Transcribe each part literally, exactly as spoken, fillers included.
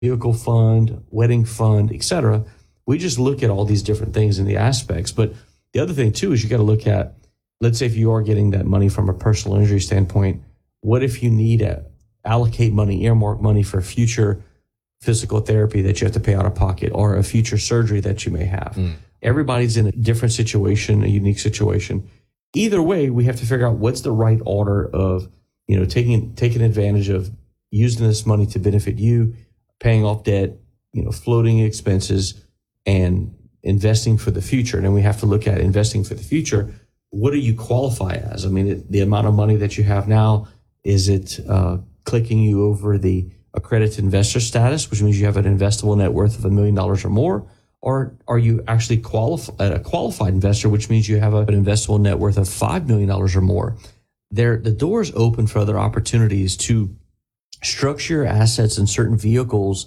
vehicle fund, wedding fund, et cetera. We just look at all these different things and the aspects. But the other thing too is you got to look at, let's say if you are getting that money from a personal injury standpoint, what if you need to allocate money, earmark money for future physical therapy that you have to pay out of pocket or a future surgery that you may have? Mm. Everybody's in a different situation, a unique situation. Either way, we have to figure out what's the right order of, you know, taking taking advantage of using this money to benefit you, paying off debt, you know, floating expenses, and investing for the future. And then we have to look at investing for the future. What do you qualify as? I mean, it, the amount of money that you have now, is it uh, clicking you over the accredited investor status, which means you have an investable net worth of a million dollars or more? Or are you actually qualif- a qualified investor, which means you have an investable net worth of five million dollars or more? There, the door is open for other opportunities to structure your assets in certain vehicles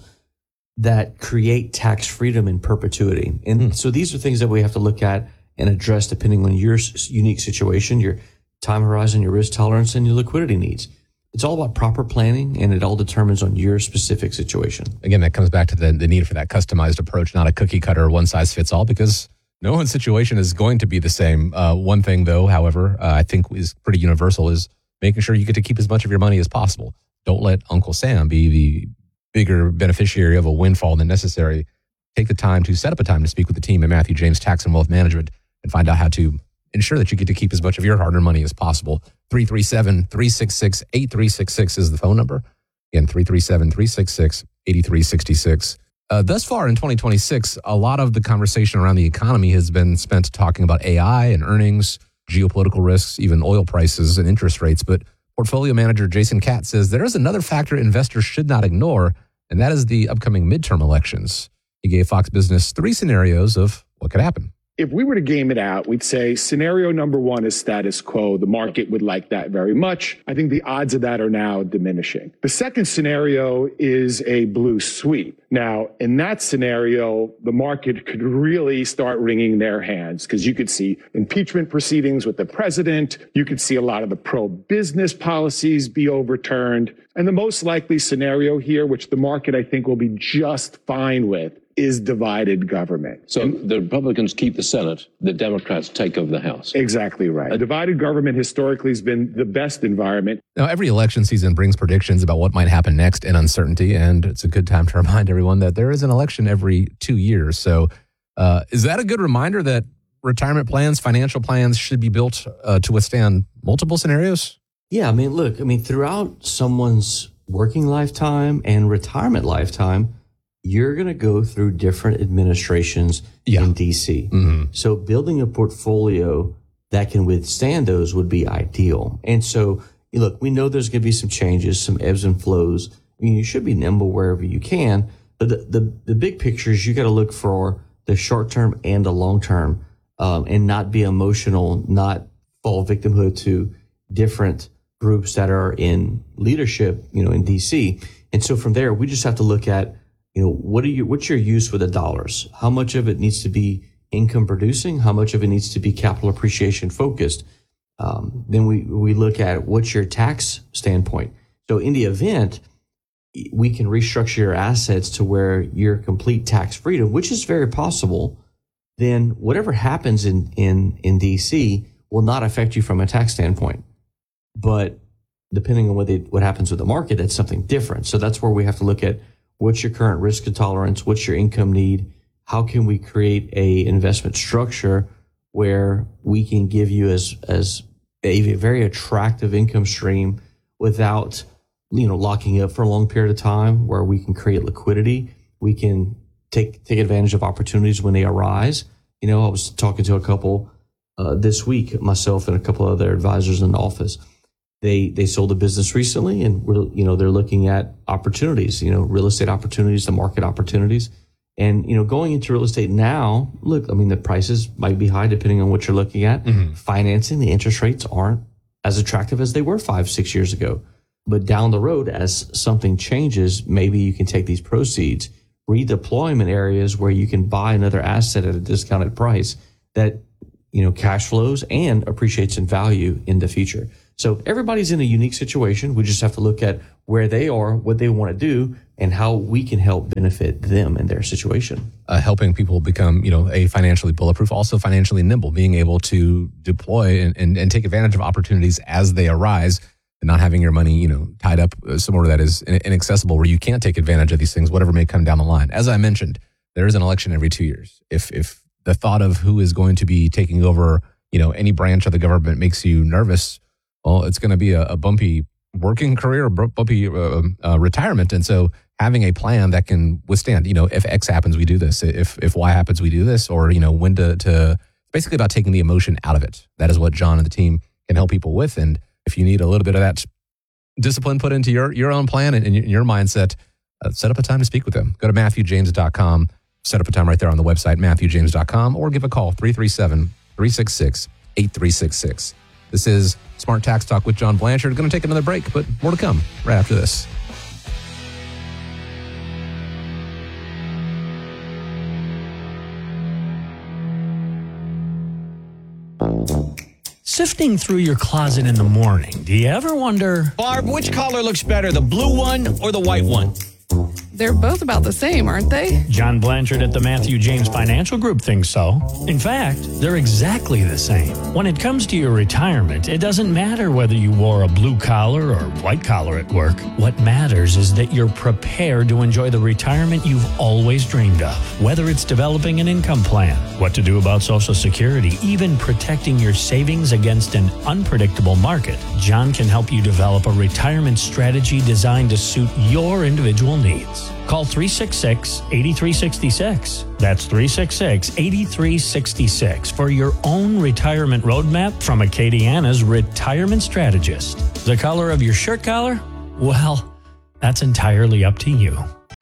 that create tax freedom in perpetuity. And mm. so these are things that we have to look at and address depending on your unique situation, your time horizon, your risk tolerance, and your liquidity needs. It's all about proper planning, and it all determines on your specific situation. Again, that comes back to the, the need for that customized approach, not a cookie cutter, one size fits all, because no one's situation is going to be the same. Uh, one thing, though, however, uh, I think is pretty universal is making sure you get to keep as much of your money as possible. Don't let Uncle Sam be the bigger beneficiary of a windfall than necessary. Take the time to set up a time to speak with the team at Matthew James Tax and Wealth Management and find out how to ensure that you get to keep as much of your hard-earned money as possible. three three seven, three six six, eight three six six is the phone number. Again, three three seven, three six six, eight three six six. Uh, thus far in twenty twenty-six, a lot of the conversation around the economy has been spent talking about A I and earnings, geopolitical risks, even oil prices and interest rates. But portfolio manager Jason Katz says there is another factor investors should not ignore, and that is the upcoming midterm elections. He gave Fox Business three scenarios of what could happen. If we were to game it out, we'd say scenario number one is status quo. The market would like that very much. I think the odds of that are now diminishing. The second scenario is a blue sweep. Now, in that scenario, the market could really start wringing their hands because you could see impeachment proceedings with the president. You could see a lot of the pro-business policies be overturned. And the most likely scenario here, which the market I think will be just fine with, is divided government. So and the Republicans keep the Senate, the Democrats take over the House. Exactly right. A divided government historically has been the best environment. Now, every election season brings predictions about what might happen next and uncertainty, and it's a good time to remind everyone that there is an election every two years. So uh, is that a good reminder that retirement plans, financial plans should be built uh, to withstand multiple scenarios? Yeah, I mean, look, I mean, throughout someone's working lifetime and retirement lifetime, you're going to go through different administrations yeah. in D C. Mm-hmm. So building a portfolio that can withstand those would be ideal. And so, look, we know there's going to be some changes, some ebbs and flows. I mean, you should be nimble wherever you can. But the, the, the big picture is you got to look for the short term and the long term, um, and not be emotional, not fall victimhood to different groups that are in leadership, you know, in D C. And so from there, we just have to look at, you know, what are you, what's your use for the dollars? How much of it needs to be income producing? How much of it needs to be capital appreciation focused? Um, then we, we look at what's your tax standpoint. So in the event, we can restructure your assets to where you're complete tax freedom, which is very possible. Then whatever happens in, in, in D C will not affect you from a tax standpoint. But depending on what they, what happens with the market, that's something different. So that's where we have to look at what's your current risk tolerance, what's your income need, how can we create a investment structure where we can give you as as a very attractive income stream without, you know, locking up for a long period of time, where we can create liquidity, we can take take advantage of opportunities when they arise. You know, I was talking to a couple uh, this week, myself and a couple of other advisors in the office. They they sold a business recently, and we're, you know, they're looking at opportunities, you know, real estate opportunities, the market opportunities. And, you know, going into real estate now, look, I mean, the prices might be high depending on what you're looking at. Mm-hmm. Financing, the interest rates aren't as attractive as they were five, six years ago. But down the road, as something changes, maybe you can take these proceeds, redeploy them in areas where you can buy another asset at a discounted price that, you know, cash flows and appreciates in value in the future. So everybody's in a unique situation. We just have to look at where they are, what they want to do, and how we can help benefit them in their situation. Uh, helping people become, you know, a financially bulletproof, also financially nimble, being able to deploy and, and, and take advantage of opportunities as they arise, and not having your money, you know, tied up somewhere that is inaccessible, where you can't take advantage of these things, whatever may come down the line. As I mentioned, there is an election every two years. If if the thought of who is going to be taking over, you know, any branch of the government makes you nervous, well, it's going to be a, a bumpy working career, a bumpy uh, uh, retirement. And so having a plan that can withstand, you know, if X happens, we do this. If if Y happens, we do this. Or, you know, when to, to basically about taking the emotion out of it. That is what John and the team can help people with. And if you need a little bit of that discipline put into your, your own plan and, and your mindset, uh, set up a time to speak with them. Go to matthew james dot com, set up a time right there on the website, matthew james dot com, or give a call, three three seven, three six six, eight three six six. This is Smart Tax Talk with John Blanchard. Going to take another break, but more to come right after this. Sifting through your closet in the morning, do you ever wonder, Barb, which collar looks better, the blue one or the white one? They're both about the same, aren't they? John Blanchard at the Matthew James Financial Group thinks so. In fact, they're exactly the same. When it comes to your retirement, it doesn't matter whether you wore a blue collar or white collar at work. What matters is that you're prepared to enjoy the retirement you've always dreamed of. Whether it's developing an income plan, what to do about Social Security, even protecting your savings against an unpredictable market, John can help you develop a retirement strategy designed to suit your individual needs. Call three six six, eight three six six. That's three six six, eight three six six for your own retirement roadmap from Acadiana's retirement strategist. The color of your shirt collar? Well, that's entirely up to you.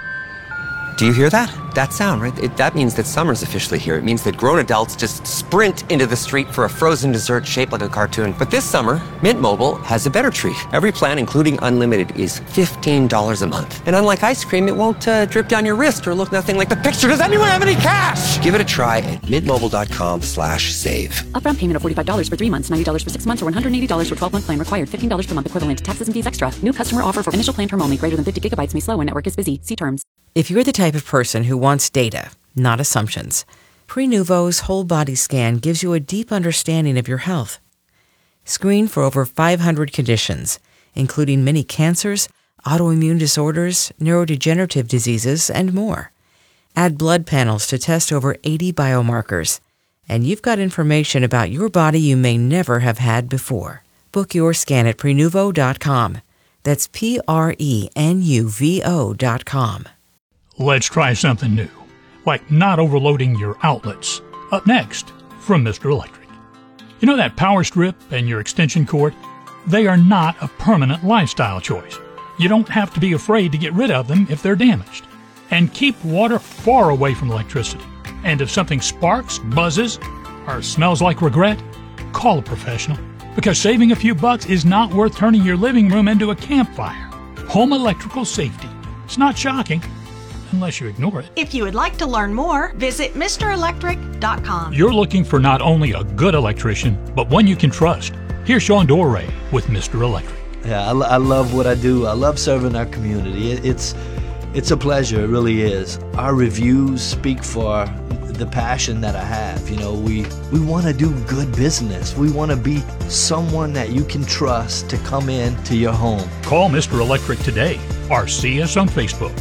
Do you hear that? That sound, right? It, that means that summer's officially here. It means that grown adults just sprint into the street for a frozen dessert shaped like a cartoon. But this summer, Mint Mobile has a better treat. Every plan, including unlimited, is fifteen dollars a month. And unlike ice cream, it won't uh, drip down your wrist or look nothing like the picture. Does anyone have any cash? Give it a try at mintmobile.com slash save. Upfront payment of forty-five dollars for three months, ninety dollars for six months, or one hundred eighty dollars for twelve-month plan required. fifteen dollars per month equivalent. Taxes and fees extra. New customer offer for initial plan term only. Greater than fifty gigabytes may slow when network is busy. See terms. If you're the type of person who wants data, not assumptions, Prenuvo's whole body scan gives you a deep understanding of your health. Screen for over five hundred conditions, including many cancers, autoimmune disorders, neurodegenerative diseases, and more. Add blood panels to test over eighty biomarkers, and you've got information about your body you may never have had before. Book your scan at Prenuvo dot com. That's P R E N U V O dot com. Let's try something new, like not overloading your outlets. Up next, from Mister Electric. You know that power strip and your extension cord? They are not a permanent lifestyle choice. You don't have to be afraid to get rid of them if they're damaged. And keep water far away from electricity. And if something sparks, buzzes, or smells like regret, call a professional. Because saving a few bucks is not worth turning your living room into a campfire. Home electrical safety. It's not shocking, unless you ignore it. If you would like to learn more, visit Mister Electric dot com. You're looking for not only a good electrician, but one you can trust. Here's Sean Dorey with Mister Electric. Yeah, I, I love what I do. I love serving our community. It, it's it's a pleasure. It really is. Our reviews speak for the passion that I have. You know, we we want to do good business. We want to be someone that you can trust to come in to your home. Call Mister Electric today or see us on Facebook.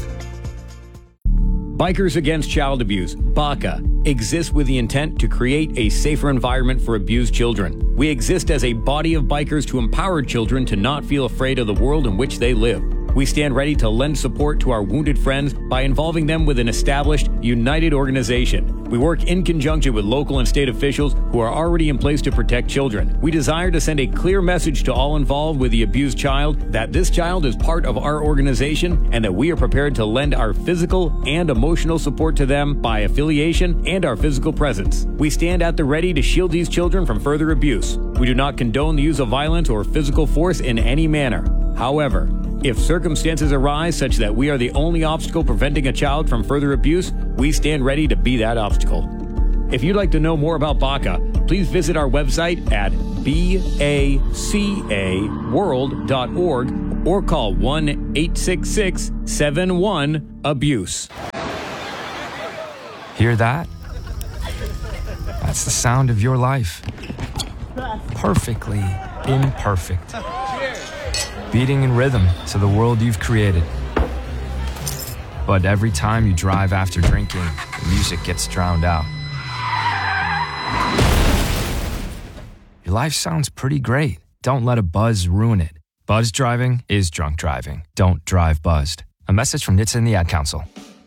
Bikers Against Child Abuse, BACA, exists with the intent to create a safer environment for abused children. We exist as a body of bikers to empower children to not feel afraid of the world in which they live. We stand ready to lend support to our wounded friends by involving them with an established, united organization. We work in conjunction with local and state officials who are already in place to protect children. We desire to send a clear message to all involved with the abused child that this child is part of our organization and that we are prepared to lend our physical and emotional support to them by affiliation and our physical presence. We stand at the ready to shield these children from further abuse. We do not condone the use of violence or physical force in any manner. However, if circumstances arise such that we are the only obstacle preventing a child from further abuse, we stand ready to be that obstacle. If you'd like to know more about BACA, please visit our website at B A C A world dot org or call one eight six six seven one abuse. Hear that? That's the sound of your life. Perfectly imperfect. Beating in rhythm to the world you've created. But every time you drive after drinking, the music gets drowned out. Your life sounds pretty great. Don't let a buzz ruin it. Buzz driving is drunk driving. Don't drive buzzed. A message from N H T S A and the Ad Council.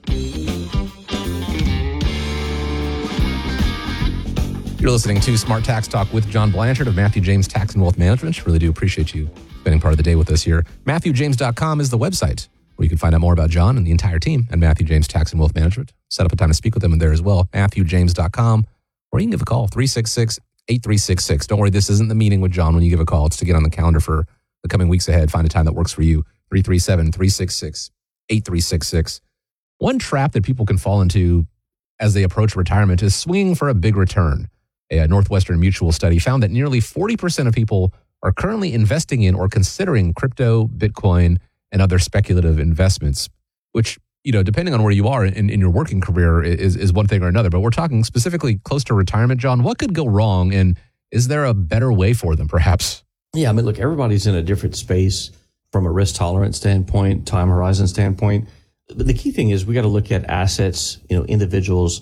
You're listening to Smart Tax Talk with John Blanchard of Matthew James Tax and Wealth Management. Really do appreciate you spending part of the day with us here. Matthew James dot com is the website where you can find out more about John and the entire team at Matthew James Tax and Wealth Management. Set up a time to speak with them in there as well, Matthew James dot com, or you can give a call, three six six, eight three six six. Don't worry, this isn't the meeting with John when you give a call. It's to get on the calendar for the coming weeks ahead. Find a time that works for you, three three seven, three six six, eight three six six. One trap that people can fall into as they approach retirement is swinging for a big return. A Northwestern Mutual study found that nearly forty percent of people are currently investing in or considering crypto, Bitcoin, and other speculative investments, which, you know, depending on where you are in, in your working career is, is one thing or another. But we're talking specifically close to retirement, John. What could go wrong, and is there a better way for them, perhaps? Yeah, I mean, look, everybody's in a different space from a risk tolerance standpoint, time horizon standpoint. But the key thing is we got to look at assets, you know, individuals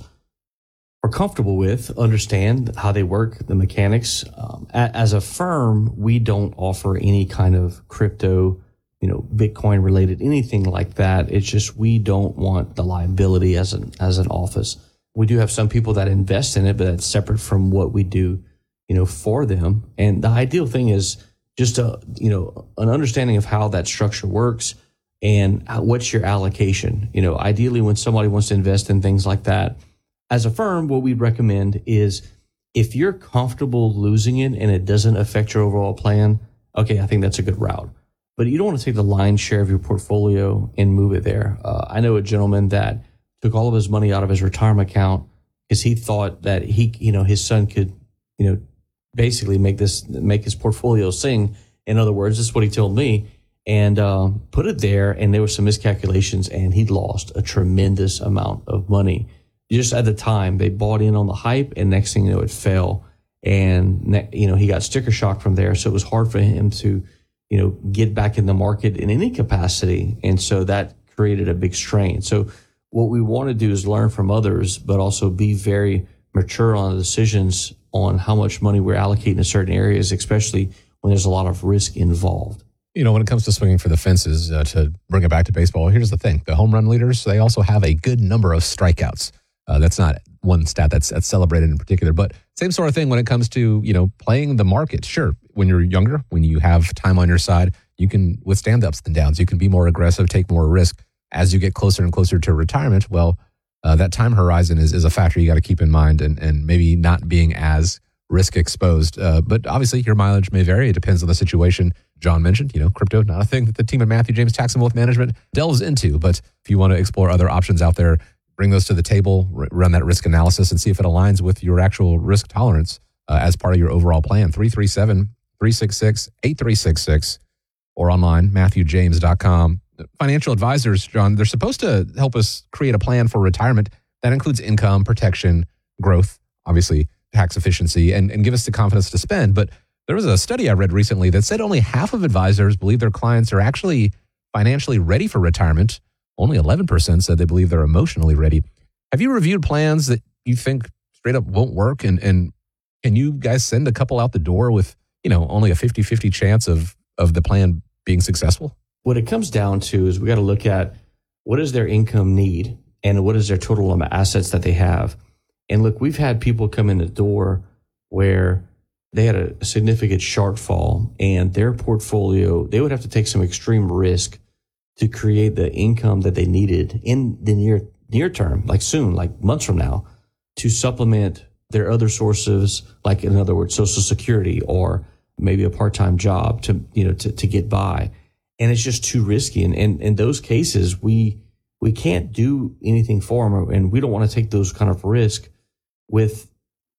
are comfortable with, understand how they work, the mechanics. Um, a, as a firm, we don't offer any kind of crypto, you know, Bitcoin related, anything like that. It's just we don't want the liability as an as an office. We do have some people that invest in it, but that's separate from what we do, you know, for them. And the ideal thing is just a, you know, an understanding of how that structure works and what's your allocation. You know, ideally when somebody wants to invest in things like that, as a firm, what we recommend is if you're comfortable losing it and it doesn't affect your overall plan, okay, I think that's a good route. But you don't want to take the lion's share of your portfolio and move it there. Uh, I know a gentleman that took all of his money out of his retirement account because he thought that he, you know, his son could, you know, basically make this, make his portfolio sing. In other words, this is what he told me, and um, put it there. And there were some miscalculations, and he'd lost a tremendous amount of money. Just at the time, they bought in on the hype, and next thing you know, it fell. And, ne- you know, he got sticker shock from there. So it was hard for him to, you know, get back in the market in any capacity. And so that created a big strain. So what we want to do is learn from others, but also be very mature on the decisions on how much money we're allocating in certain areas, especially when there's a lot of risk involved. You know, when it comes to swinging for the fences, uh, to bring it back to baseball, here's the thing. The home run leaders, they also have a good number of strikeouts. Uh, that's not one stat that's, that's celebrated in particular, but same sort of thing when it comes to, you know, playing the market. Sure, when you're younger, when you have time on your side, you can withstand the ups and downs. You can be more aggressive, take more risk. As you get closer and closer to retirement, well, uh, that time horizon is, is a factor you got to keep in mind, and, and maybe not being as risk exposed. Uh, but obviously, your mileage may vary. It depends on the situation. John mentioned, you know, crypto, not a thing that the team at Matthew James Tax and Wealth Management delves into. But if you want to explore other options out there, bring those to the table, r- run that risk analysis, and see if it aligns with your actual risk tolerance uh, as part of your overall plan. three three seven, three six six, eight three six six or online, Matthew James dot com. Financial advisors, John, they're supposed to help us create a plan for retirement that includes income, protection, growth, obviously tax efficiency, and, and give us the confidence to spend. But there was a study I read recently that said only half of advisors believe their clients are actually financially ready for retirement. Only eleven percent said they believe they're emotionally ready. Have you reviewed plans that you think straight up won't work? And, and can you guys send a couple out the door with, you know, only a fifty-fifty chance of, of the plan being successful? What it comes down to is we got to look at what is their income need and what is their total amount of assets that they have. And look, we've had people come in the door where they had a significant shortfall and their portfolio, they would have to take some extreme risk to create the income that they needed in the near near term, like soon, like months from now, to supplement their other sources, like in other words, Social Security or maybe a part-time job to, you know, to, to get by. And it's just too risky. And, and in those cases, we we can't do anything for them, and we don't want to take those kind of risk with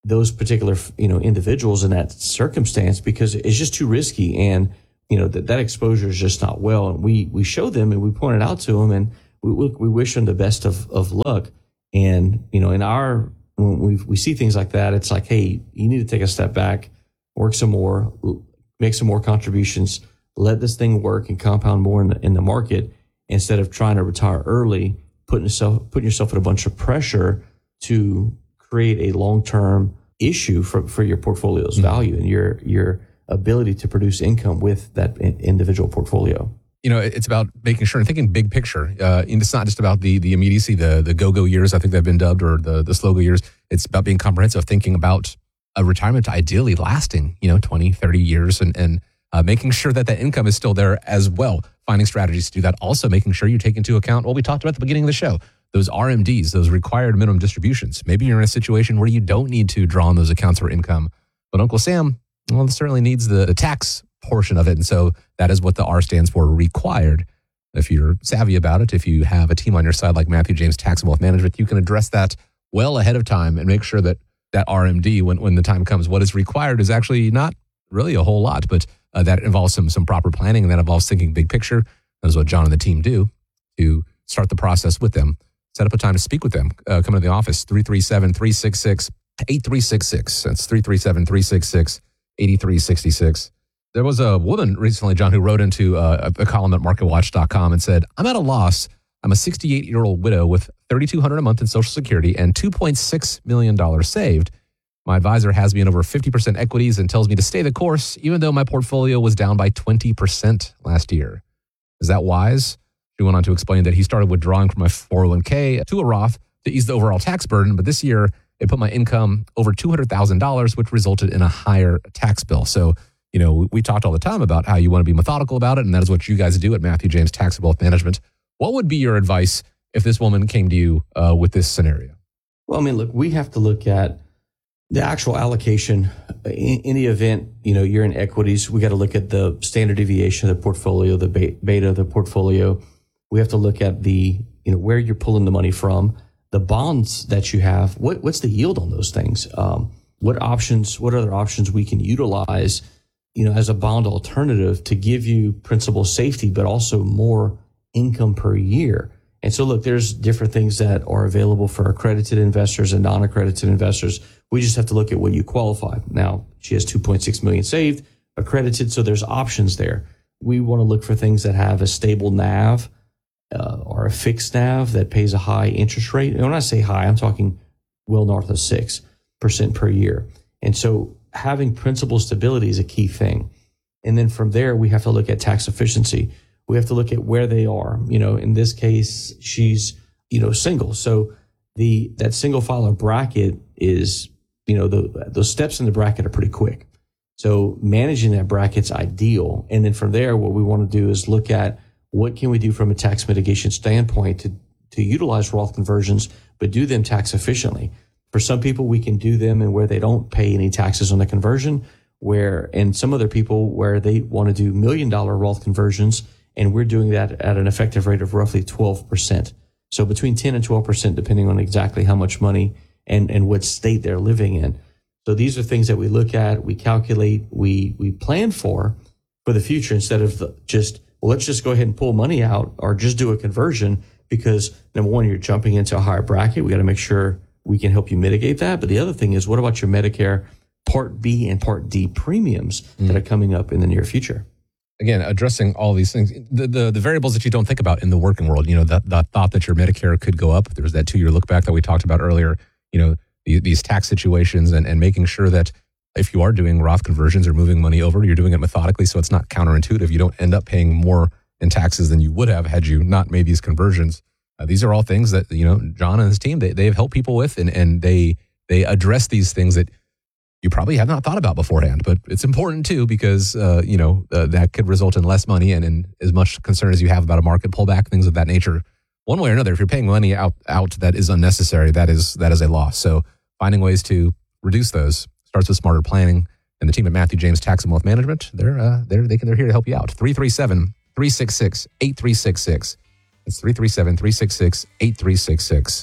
those particular, you know, individuals in that circumstance because it's just too risky. And, you know, that, that exposure is just not well. And we, we show them and we point it out to them and we, we wish them the best of, of luck. And, you know, in our, when we we see things like that, it's like, hey, you need to take a step back, work some more, make some more contributions, let this thing work and compound more in the, in the market instead of trying to retire early, putting yourself, putting yourself in a bunch of pressure to create a long-term issue for, for your portfolio's mm-hmm. value and your, your ability to produce income with that individual portfolio. You know, it's about making sure and thinking big picture. Uh, and it's not just about the the immediacy, the the go-go years, I think they've been dubbed, or the, the slow-go years. It's about being comprehensive, thinking about a retirement ideally lasting, you know, twenty, thirty years and, and uh, making sure that that income is still there as well. Finding strategies to do that. Also making sure you take into account what we talked about at the beginning of the show, those R M Ds, those required minimum distributions. Maybe you're in a situation where you don't need to draw on those accounts for income, but Uncle Sam, well, certainly needs the, the tax portion of it. And so that is what the R stands for, required. If you're savvy about it, if you have a team on your side like Matthew James Tax and Wealth Management, you can address that well ahead of time and make sure that that R M D, when, when the time comes, what is required is actually not really a whole lot, but uh, that involves some some proper planning and that involves thinking big picture. That is what John and the team do to start the process with them. Set up a time to speak with them. Uh, come to the office, three three seven, three six six, eight three six six. That's three three seven, three six six, eight three six six. There was a woman recently, John, who wrote into uh, a column at market watch dot com and said, I'm at a loss. I'm a sixty-eight-year-old widow with thirty-two hundred dollars a month in Social Security and two point six million dollars saved. My advisor has me in over fifty percent equities and tells me to stay the course, even though my portfolio was down by twenty percent last year. Is that wise? She went on to explain that he started withdrawing from my four oh one k to a Roth to ease the overall tax burden, but this year it put my income over two hundred thousand dollars, which resulted in a higher tax bill. So, you know, we talked all the time about how you want to be methodical about it, and that is what you guys do at Matthew James Tax and Wealth Management. What would be your advice if this woman came to you uh, with this scenario? Well, I mean, look, we have to look at the actual allocation. In, in the event, you know, you're in equities, we got to look at the standard deviation of the portfolio, the beta of the portfolio. We have to look at the, you know, where you're pulling the money from, the bonds that you have. What, what's the yield on those things? Um, what options, what other options we can utilize, you know, as a bond alternative to give you principal safety, but also more income per year. And so, look, there's different things that are available for accredited investors and non-accredited investors. We just have to look at what you qualify. Now, she has two point six million dollars saved, accredited, so there's options there. We want to look for things that have a stable N A V uh, or a fixed N A V that pays a high interest rate. And when I say high, I'm talking well north of six percent per year. And so having principal stability is a key thing. And then from there, we have to look at tax efficiency. We have to look at where they are. You know, in this case, she's, you know, single. So the that single filer bracket is, you know, the those steps in the bracket are pretty quick. So managing that bracket's ideal. And then from there, what we want to do is look at what can we do from a tax mitigation standpoint to, to utilize Roth conversions, but do them tax efficiently. For some people, we can do them and where they don't pay any taxes on the conversion, where, and some other people where they want to do million dollar Roth conversions, and we're doing that at an effective rate of roughly twelve percent. So between ten and twelve percent, depending on exactly how much money and, and what state they're living in. So these are things that we look at, we calculate, we we plan for, for the future instead of the, just, well, let's just go ahead and pull money out or just do a conversion because, number one, you're jumping into a higher bracket. We got to make sure we can help you mitigate that. But the other thing is, what about your Medicare Part B and Part D premiums mm. that are coming up in the near future? Again, addressing all these things, the, the the variables that you don't think about in the working world, you know, that, that thought that your Medicare could go up. There was that two-year look back that we talked about earlier, you know, the, these tax situations and, and making sure that if you are doing Roth conversions or moving money over, you're doing it methodically so it's not counterintuitive. You don't end up paying more in taxes than you would have had you not made these conversions. Uh, these are all things that, you know, John and his team, they, they've helped people with, and, and they they address these things that you probably have not thought about beforehand, but it's important too because, uh, you know, uh, that could result in less money and, and as much concern as you have about a market pullback, things of that nature. One way or another, if you're paying money out, out that is unnecessary, that is that is a loss. So finding ways to reduce those starts with smarter planning. And the team at Matthew James Tax and Wealth Management, they're uh, they're they can they're here to help you out. three three seven, three six six, eight three six six. It's three three seven, three six six, eight three six six.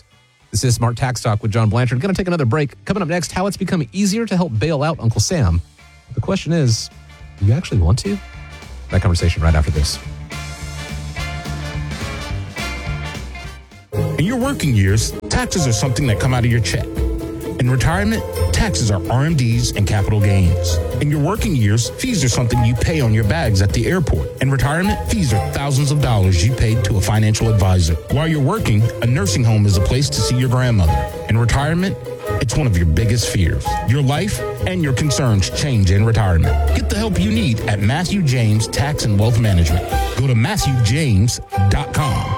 This is Smart Tax Talk with John Blanchard. Going to take another break. Coming up next, how it's become easier to help bail out Uncle Sam. The question is, do you actually want to? That conversation right after this. In your working years, taxes are something that come out of your check. In retirement, taxes are R M Ds and capital gains. In your working years, fees are something you pay on your bags at the airport. In retirement, fees are thousands of dollars you paid to a financial advisor. While you're working, a nursing home is a place to see your grandmother. In retirement, it's one of your biggest fears. Your life and your concerns change in retirement. Get the help you need at Matthew James Tax and Wealth Management. Go to matthew james dot com.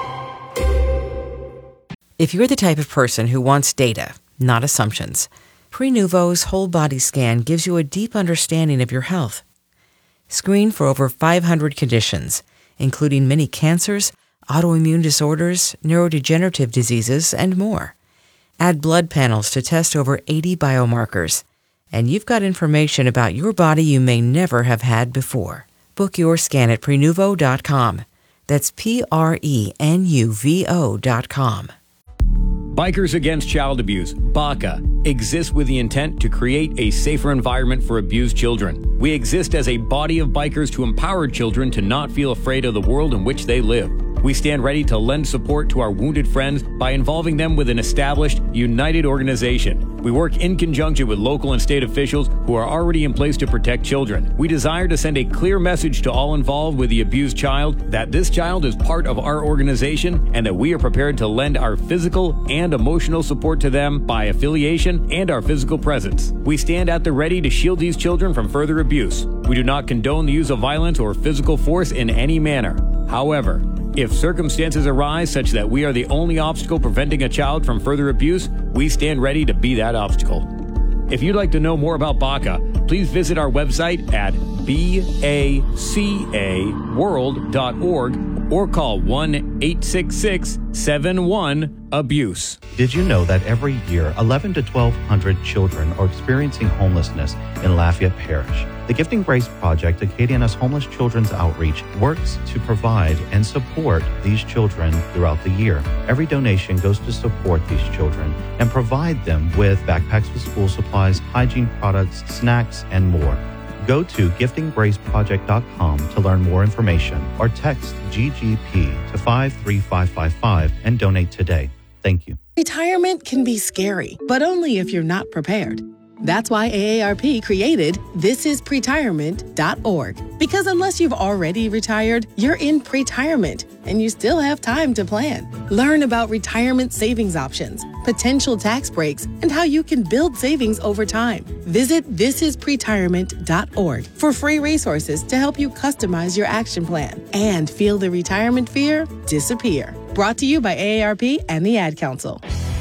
If you're the type of person who wants data, not assumptions, Prenuvo's whole body scan gives you a deep understanding of your health. Screen for over five hundred conditions, including many cancers, autoimmune disorders, neurodegenerative diseases, and more. Add blood panels to test over eighty biomarkers, and you've got information about your body you may never have had before. Book your scan at prenuvo dot com. That's P R E N U V O dot com. Bikers Against Child Abuse, B A C A, exists with the intent to create a safer environment for abused children. We exist as a body of bikers to empower children to not feel afraid of the world in which they live. We stand ready to lend support to our wounded friends by involving them with an established, united organization. We work in conjunction with local and state officials who are already in place to protect children. We desire to send a clear message to all involved with the abused child that this child is part of our organization and that we are prepared to lend our physical and emotional support to them by affiliation and our physical presence. We stand at the ready to shield these children from further abuse. We do not condone the use of violence or physical force in any manner. However, if circumstances arise such that we are the only obstacle preventing a child from further abuse, we stand ready to be that obstacle. If you'd like to know more about B A C A, please visit our website at baca world dot org or call one eight six six seven one abuse. Did you know that every year eleven to twelve hundred children are experiencing homelessness in Lafayette Parish? The Gifting Grace Project, Acadiana's Homeless Children's Outreach, works to provide and support these children throughout the year. Every donation goes to support these children and provide them with backpacks with school supplies, hygiene products, snacks, and more. Go to gifting grace project dot com to learn more information or text G G P to five three five five five and donate today. Thank you. Retirement can be scary, but only if you're not prepared. That's why A A R P created this is pretirement dot org. Because unless you've already retired, you're in pretirement and you still have time to plan. Learn about retirement savings options, potential tax breaks, and how you can build savings over time. Visit this is pretirement dot org for free resources to help you customize your action plan and feel the retirement fear disappear. Brought to you by A A R P and the Ad Council.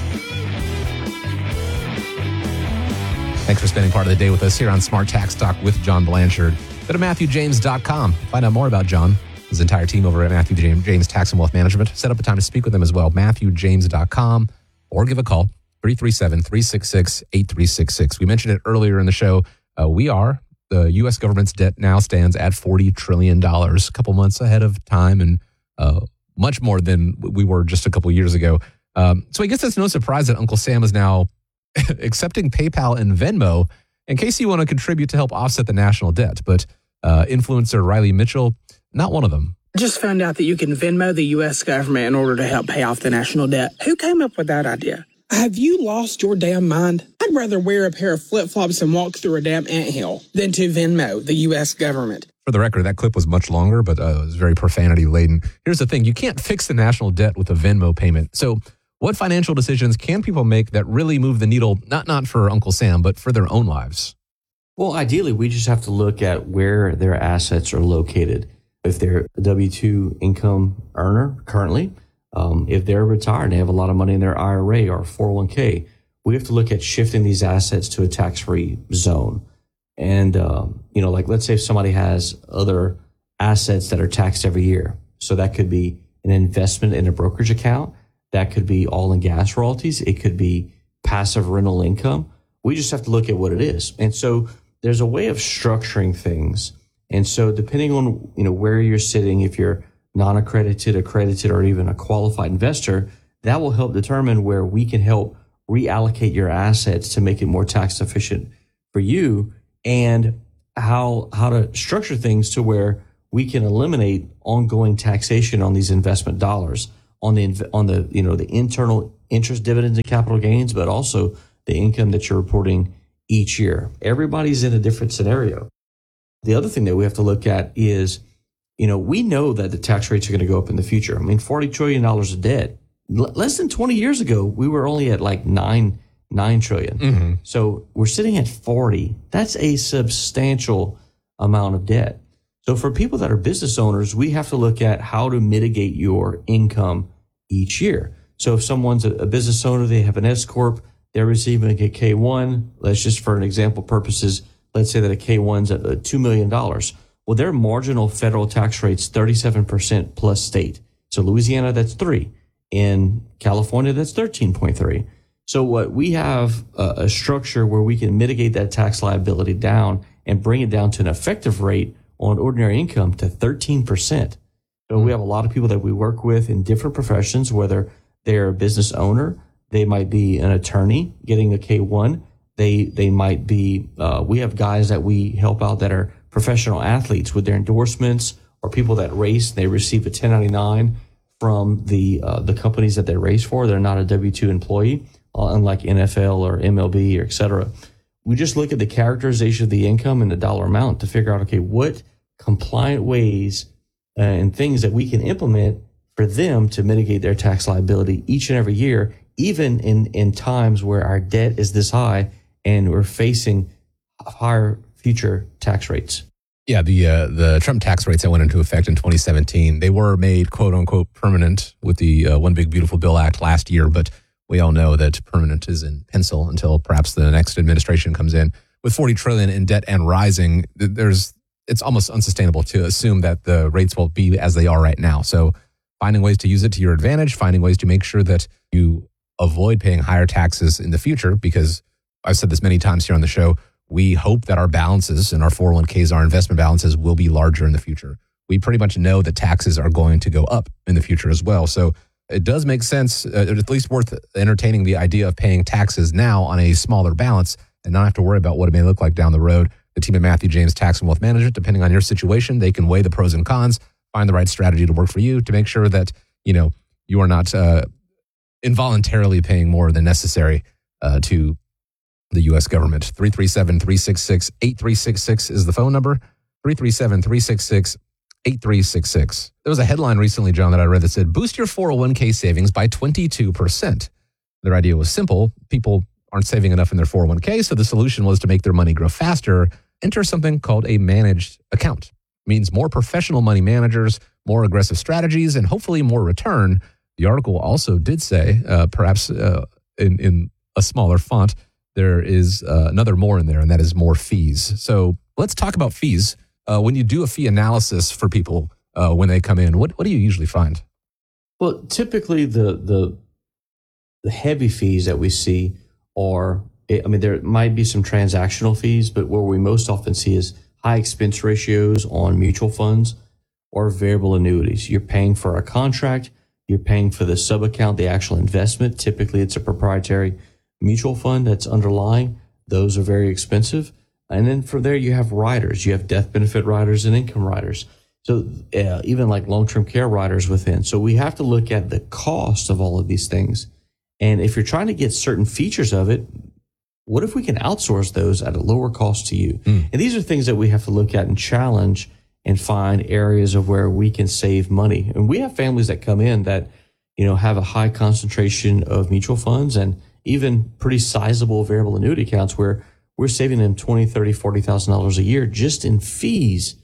Thanks for spending part of the day with us here on Smart Tax Talk with John Blanchard. Go to matthew james dot com. Find out more about John, his entire team over at Matthew James Tax and Wealth Management. Set up a time to speak with them as well, matthew james dot com, or give a call, three three seven, three six six, eight three six six. We mentioned it earlier in the show. Uh, we are, the U S government's debt now stands at forty trillion dollars, a couple months ahead of time and uh, much more than we were just a couple years ago. Um, so I guess it's no surprise that Uncle Sam is now accepting PayPal and Venmo in case you want to contribute to help offset the national debt. But uh, influencer Riley Mitchell, not one of them. Just found out that you can Venmo the U S government in order to help pay off the national debt. Who came up with that idea? Have you lost your damn mind? I'd rather wear a pair of flip-flops and walk through a damn anthill than to Venmo the U S government. For the record, that clip was much longer, but uh, it was very profanity-laden. Here's the thing. You can't fix the national debt with a Venmo payment. So what financial decisions can people make that really move the needle, not not for Uncle Sam, but for their own lives? Well, ideally, we just have to look at where their assets are located. If they're a W two income earner currently, um, if they're retired and they have a lot of money in their I R A or four oh one k, we have to look at shifting these assets to a tax-free zone. And, um, you know, like let's say if somebody has other assets that are taxed every year. So that could be an investment in a brokerage account. That could be oil and gas royalties. It could be passive rental income. We just have to look at what it is. And so there's a way of structuring things. And so depending on, you know, where you're sitting, if you're non-accredited, accredited, or even a qualified investor, that will help determine where we can help reallocate your assets to make it more tax efficient for you, and how how to structure things to where we can eliminate ongoing taxation on these investment dollars, on the on the you know the internal interest, dividends, and capital gains, but also the income that you're reporting each year. Everybody's in a different scenario. The other thing that we have to look at is, you know, we know that the tax rates are going to go up in the future. I mean, forty trillion dollars of debt. L- less than twenty years ago, we were only at like nine, nine trillion. Mm-hmm. So we're sitting at forty. That's a substantial amount of debt. So for people that are business owners, we have to look at how to mitigate your income each year. So if someone's a, a business owner, they have an S corp, they're receiving a K one. Let's just, for an example purposes, let's say that a K one's at two million dollars. Well, their marginal federal tax rate's thirty-seven percent plus state. So Louisiana, that's three. In California, that's thirteen point three. So what we have a, a structure where we can mitigate that tax liability down and bring it down to an effective rate on ordinary income to thirteen percent. So we have a lot of people that we work with in different professions, whether they're a business owner, they might be an attorney getting a K one. They they might be, uh, we have guys that we help out that are professional athletes with their endorsements, or people that race, they receive a ten ninety-nine from the uh, the companies that they race for. They're not a W two employee, uh, unlike N F L or M L B or et cetera. We just look at the characterization of the income and the dollar amount to figure out, okay, what compliant ways uh, and things that we can implement for them to mitigate their tax liability each and every year, even in, in times where our debt is this high and we're facing higher future tax rates. Yeah, the uh, the Trump tax rates that went into effect in twenty seventeen, they were made quote unquote permanent with the uh, One Big Beautiful Bill Act last year, but we all know that permanent is in pencil until perhaps the next administration comes in. With forty trillion dollars in debt and rising, there's it's almost unsustainable to assume that the rates will be as they are right now. So finding ways to use it to your advantage, finding ways to make sure that you avoid paying higher taxes in the future, because I've said this many times here on the show, we hope that our balances and our four oh one k's, our investment balances, will be larger in the future. We pretty much know that taxes are going to go up in the future as well. So it does make sense, uh, at least worth entertaining the idea of paying taxes now on a smaller balance and not have to worry about what it may look like down the road. The team at Matthew James Tax and Wealth Management, depending on your situation, they can weigh the pros and cons, find the right strategy to work for you to make sure that, you know, you are not uh, involuntarily paying more than necessary uh, to the U S government. three three seven, three six six, eight three six six is the phone number. three three seven, three six six, eight three six six. There was a headline recently, John, that I read that said, boost your four oh one k savings by twenty-two percent. Their idea was simple. People aren't saving enough in their four oh one k, so the solution was to make their money grow faster. Enter something called a managed account. It means more professional money managers, more aggressive strategies, and hopefully more return. The article also did say, uh, perhaps uh, in, in a smaller font, there is uh, another more in there, and that is more fees. So let's talk about fees. Uh, when you do a fee analysis for people uh, when they come in, what, what do you usually find? Well, typically the the the heavy fees that we see are, I mean, there might be some transactional fees, but what we most often see is high expense ratios on mutual funds or variable annuities. You're paying for a contract, you're paying for the sub-account, the actual investment. Typically, it's a proprietary mutual fund that's underlying. Those are very expensive. And then from there, you have riders. You have death benefit riders and income riders. So uh, even like long-term care riders within. So we have to look at the cost of all of these things. And if you're trying to get certain features of it, what if we can outsource those at a lower cost to you? Mm. And these are things that we have to look at and challenge and find areas of where we can save money. And we have families that come in that, you know, have a high concentration of mutual funds and even pretty sizable variable annuity accounts where we're saving them twenty, thirty, forty thousand dollars a year just in fees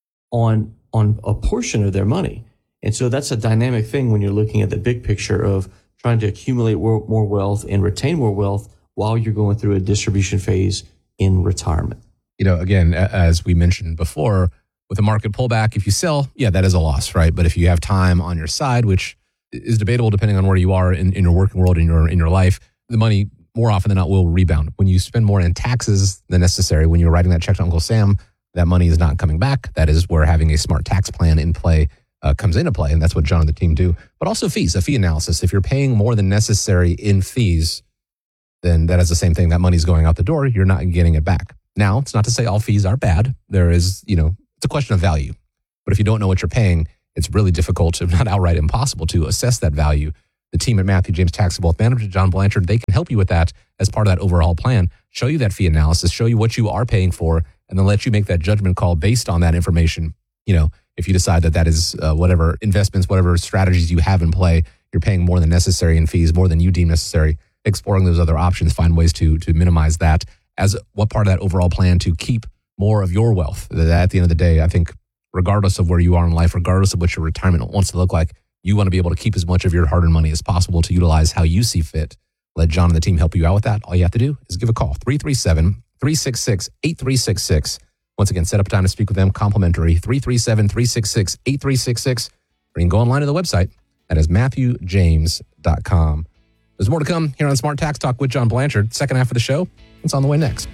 on on a portion of their money. And so that's a dynamic thing when you're looking at the big picture of trying to accumulate more wealth and retain more wealth while you're going through a distribution phase in retirement. You know, again, as we mentioned before, with a market pullback, if you sell, yeah, that is a loss, right? But if you have time on your side, which is debatable depending on where you are in, in your working world, in your in your life, the money more often than not will rebound. When you spend more in taxes than necessary, when you're writing that check to Uncle Sam, that money is not coming back. That is where having a smart tax plan in play uh, comes into play, and that's what John and the team do. But also fees, a fee analysis. If you're paying more than necessary in fees, then that is the same thing. That money's going out the door. You're not getting it back. Now, it's not to say all fees are bad. There is, you know, it's a question of value. But if you don't know what you're paying, it's really difficult, if not outright impossible, to assess that value. The team at Matthew James Tax and Wealth Management, John Blanchard, they can help you with that as part of that overall plan, show you that fee analysis, show you what you are paying for, and then let you make that judgment call based on that information. You know, if you decide that that is uh, whatever investments, whatever strategies you have in play, you're paying more than necessary in fees, more than you deem necessary, exploring those other options, find ways to to minimize that as what part of that overall plan to keep more of your wealth. That at the end of the day, I think regardless of where you are in life, regardless of what your retirement wants to look like, you want to be able to keep as much of your hard-earned money as possible to utilize how you see fit. Let John and the team help you out with that. All you have to do is give a call, three three seven, three six six, eight three six six. Once again, set up a time to speak with them, complimentary, three three seven, three six six, eight three six six. Or you can go online to the website. That is matthew james dot com. There's more to come here on Smart Tax Talk with John Blanchard. Second half of the show, it's on the way next.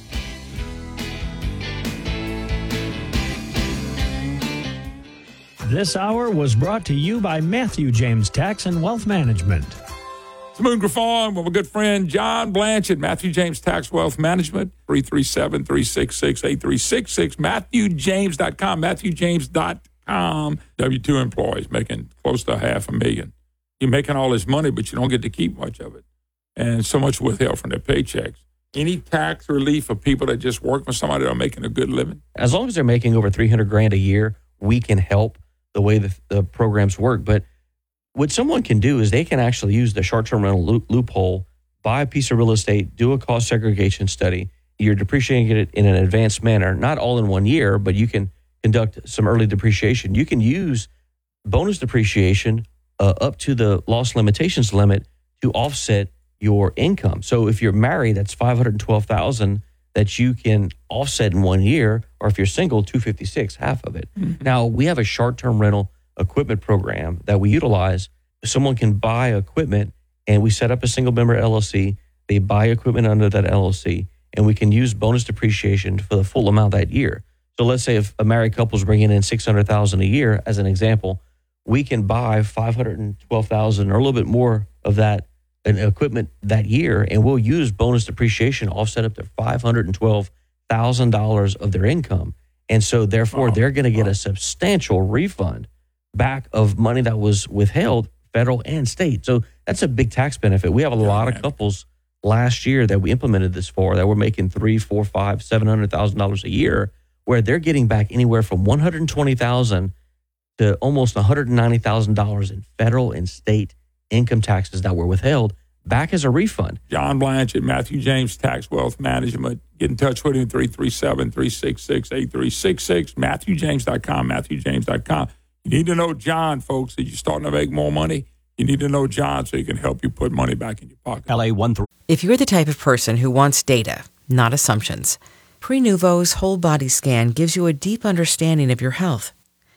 This hour was brought to you by Matthew James Tax and Wealth Management. It's Moon Griffon with my good friend John Blanchard, Matthew James Tax Wealth Management, three three seven, three six six, eight three six six, matthew james dot com, matthew james dot com. W two employees making close to half a million. You're making all this money, but you don't get to keep much of it. And so much withheld from their paychecks. Any tax relief for people that just work for somebody that are making a good living? As long as they're making over three hundred grand a year, we can help the way the, the programs work. But what someone can do is they can actually use the short-term rental loop, loophole, buy a piece of real estate, do a cost segregation study. You're depreciating it in an advanced manner, not all in one year, but you can conduct some early depreciation. You can use bonus depreciation uh, up to the loss limitations limit to offset your income. So if you're married, that's five hundred twelve thousand dollars that you can offset in one year, or if you're single, two hundred fifty-six, half of it. Mm-hmm. Now, we have a short-term rental equipment program that we utilize. Someone can buy equipment, and we set up a single-member L L C. They buy equipment under that L L C, and we can use bonus depreciation for the full amount that year. So let's say if a married couple is bringing in six hundred thousand dollars a year, as an example, we can buy five hundred twelve thousand dollars or a little bit more of that an equipment that year, and we'll use bonus depreciation offset up to five hundred twelve thousand dollars of their income. And so therefore, wow. they're going to get wow. a substantial refund back of money that was withheld, federal and state. So that's a big tax benefit. We have a yeah, lot man. of couples last year that we implemented this for that were making three, four, five, seven hundred thousand dollars a year, where they're getting back anywhere from one hundred twenty thousand dollars to almost one hundred ninety thousand dollars in federal and state income taxes that were withheld back as a refund. John Blanchard, Matthew James Tax Wealth Management. Get in touch with him, three three seven, three six six, eight three six six, matthew james dot com, matthew james dot com. You need to know John, folks. If you're starting to make more money, you need to know John so he can help you put money back in your pocket. L A one three. If you're the type of person who wants data, not assumptions, Prenuvo's whole body scan gives you a deep understanding of your health.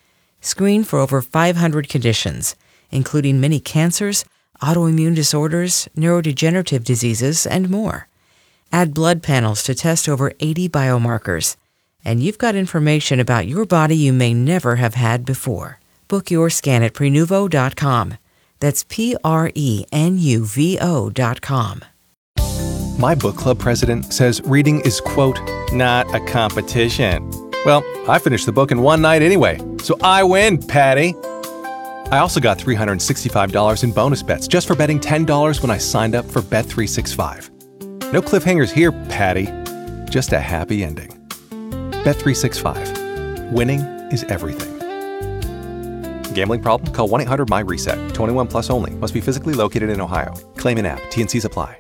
Screen for over five hundred conditions, including many cancers, autoimmune disorders, neurodegenerative diseases, and more. Add blood panels to test over eighty biomarkers, and you've got information about your body you may never have had before. Book your scan at prenuvo dot com. That's P R E N U V O dot com. My book club president says reading is, quote, not a competition. Well, I finished the book in one night anyway, so I win, Patty. I also got three hundred sixty-five dollars in bonus bets just for betting ten dollars when I signed up for Bet three sixty-five. No cliffhangers here, Patty. Just a happy ending. Bet three sixty-five. Winning is everything. Gambling problem? Call one eight hundred M Y RESET. twenty-one plus only. Must be physically located in Ohio. Claim in app. T N Cs apply.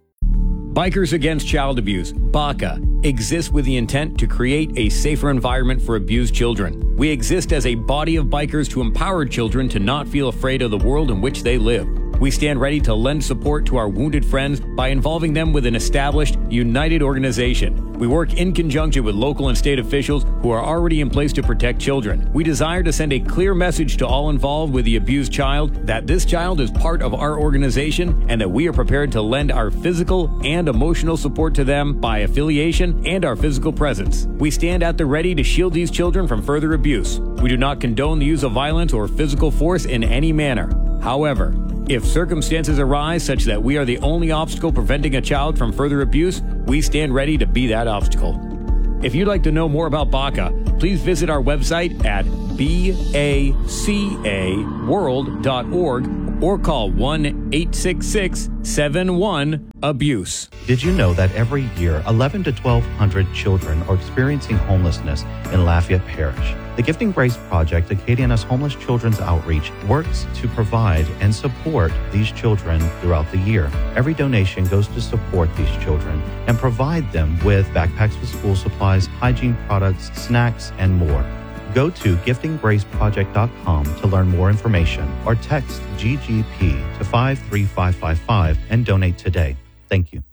Bikers Against Child Abuse, B A C A, exists with the intent to create a safer environment for abused children. We exist as a body of bikers to empower children to not feel afraid of the world in which they live. We stand ready to lend support to our wounded friends by involving them with an established, united organization. We work in conjunction with local and state officials who are already in place to protect children. We desire to send a clear message to all involved with the abused child that this child is part of our organization and that we are prepared to lend our physical and emotional support to them by affiliation and our physical presence. We stand at the ready to shield these children from further abuse. We do not condone the use of violence or physical force in any manner. However, if circumstances arise such that we are the only obstacle preventing a child from further abuse, we stand ready to be that obstacle. If you'd like to know more about B A C A, please visit our website at B A C A world dot org or call one eight six six, seven one, abuse. Did you know that every year eleven to twelve hundred children are experiencing homelessness in Lafayette Parish? The Gifting Grace Project, Acadiana's Homeless Children's Outreach, works to provide and support these children throughout the year. Every donation goes to support these children and provide them with backpacks with school supplies, hygiene products, snacks, and more. Go to gifting grace project dot com to learn more information or text G G P to five three five five five and donate today. Thank you.